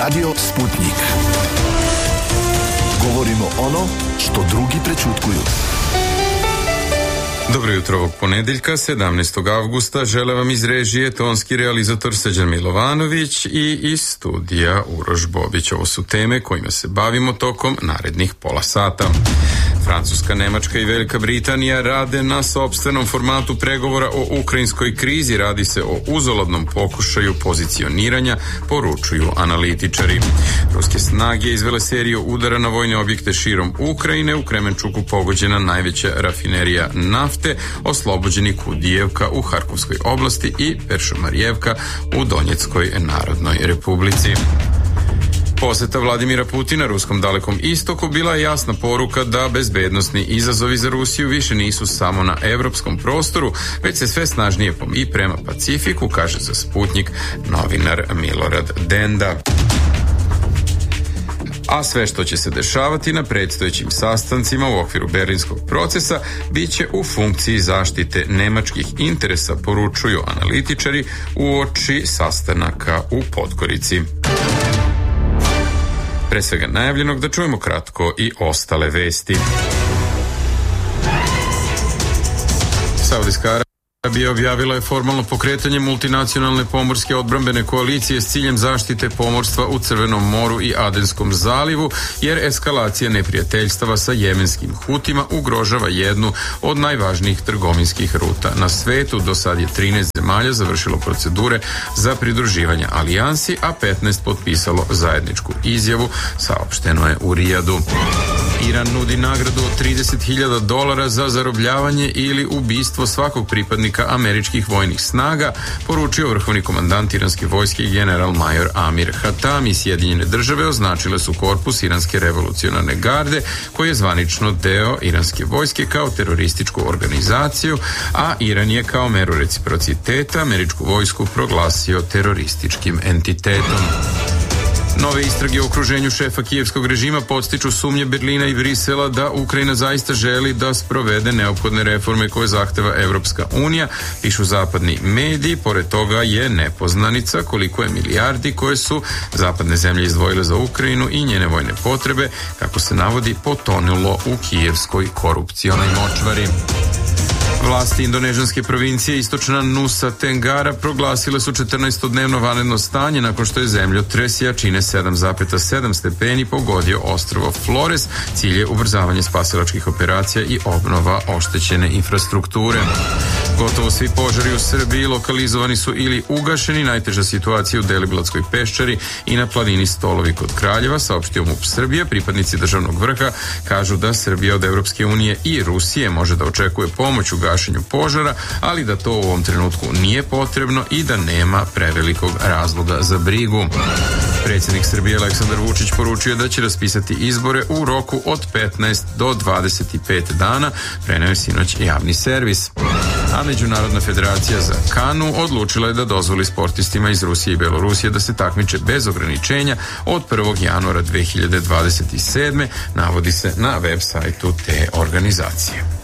Radio Sputnik. Govorimo ono što drugi prećutkuju. Dobro jutro ovog ponedeljka, 17. avgusta. Žele vam iz režije tonski realizator Srđan Milovanović i iz studija Uroš Bobić. Ovo su teme kojima se bavimo tokom narednih pola sata. Francuska, Nemačka i Velika Britanija rade na sopstvenom formatu pregovora o ukrajinskoj krizi. Radi se o uzaludnom pokušaju pozicioniranja, poručuju analitičari. Ruske snage izvele seriju udara na vojne objekte širom Ukrajine. U Kremenčuku pogođena najveća rafinerija nafte, oslobođeni Kudijevka u Harkovskoj oblasti i Peršomarjevka u Donjeckoj Narodnoj Republici. Poseta Vladimira Putina Ruskom Dalekom istoku bila je jasna poruka da bezbednosni izazovi za Rusiju više nisu samo na evropskom prostoru, već se sve snažnije pomi prema Pacifiku, kaže za Sputnik novinar Milorad Denda. A sve što će se dešavati na predstojećim sastancima u okviru Berlinskog procesa biće u funkciji zaštite nemačkih interesa, poručuju analitičari uoči sastanaka u Podgorici. Pre svega najavljenog da čujemo kratko i ostale vesti. Saudijska Arabija objavila je formalno pokretanje multinacionalne pomorske odbrambene koalicije s ciljem zaštite pomorstva u Crvenom moru i Adenskom zalivu, jer eskalacija neprijateljstava sa jemenskim Hutima ugrožava jednu od najvažnijih trgovinskih ruta na svetu. Do sad je 13 zemalja završilo procedure za pridruživanje alijansi, a 15 potpisalo zajedničku izjavu, saopšteno je u Rijadu. Iran nudi nagradu od $30.000 za zarobljavanje ili ubistvo svakog pripadnika američkih vojnih snaga, poručio vrhovni komandant iranske vojske general major Amir Hatami. Sjedinjene države označile su korpus Iranske revolucionarne garde, koji je zvanično deo iranske vojske, kao terorističku organizaciju, a Iran je kao meru reciprociteta američku vojsku proglasio terorističkim entitetom. Nove istrage o okruženju šefa kijevskog režima podstiču sumnje Berlina i Brisela da Ukrajina zaista želi da sprovede neophodne reforme koje zahteva Evropska unija, pišu zapadni mediji. Pored toga je nepoznanica koliko je milijardi koje su zapadne zemlje izdvojile za Ukrajinu i njene vojne potrebe, kako se navodi, potonulo u kijevskoj korupcionoj močvari. Vlasti indonežanske provincije Istočna Nusa Tenggara proglasile su 14-dnevno vanredno stanje nakon što je zemljotres jačine 7,7 stepeni pogodio ostrvo Flores. Cilj je ubrzavanje spasilačkih operacija i obnova oštećene infrastrukture. Gotovo svi požari u Srbiji lokalizovani su ili ugašeni. Najteža situacija u Deliblatskoj peščari i na planini Stolovi kod Kraljeva, saopštio MUP Srbije. Pripadnici državnog vrha kažu da Srbija od Evropske unije i Rusije može da očekuje pomoć u gašenju požara, ali da to u ovom trenutku nije potrebno i da nema prevelikog razloga za brigu. Predsjednik Srbije Aleksandar Vučić poručio da će raspisati izbore u roku od 15 do 25 dana, preneo je sinoć javni servis. A Međunarodna federacija za kanu odlučila je da dozvoli sportistima iz Rusije i Belorusije da se takmiče bez ograničenja od 1. januara 2027. navodi se na web sajtu te organizacije.